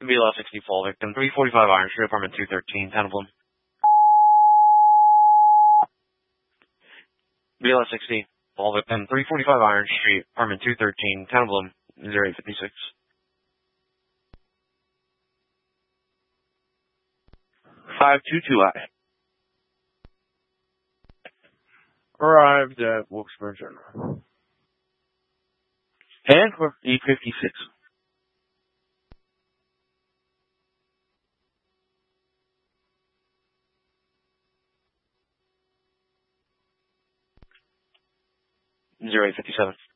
BLS 60 fall victim, 345 Iron Street, apartment 213, Town of Bloom. BLS 60 fall victim, 345 Iron Street, apartment 213, Town of Bloom, 0856. Arrived at Wilkes-Barre General. Handcuff 856. Zero 857.